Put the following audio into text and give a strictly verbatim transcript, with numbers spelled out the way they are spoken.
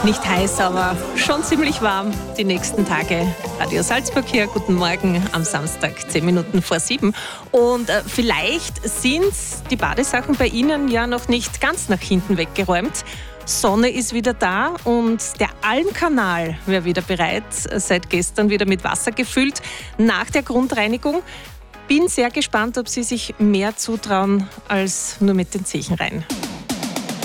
Nicht heiß, aber schon ziemlich warm die nächsten Tage. Radio Salzburg hier, guten Morgen am Samstag, zehn Minuten vor sieben. Und äh, vielleicht sind die Badesachen bei Ihnen ja noch nicht ganz nach hinten weggeräumt. Sonne ist wieder da und der Almkanal wäre wieder bereit, seit gestern wieder mit Wasser gefüllt nach der Grundreinigung. Bin sehr gespannt, ob Sie sich mehr zutrauen als nur mit den Zehen rein.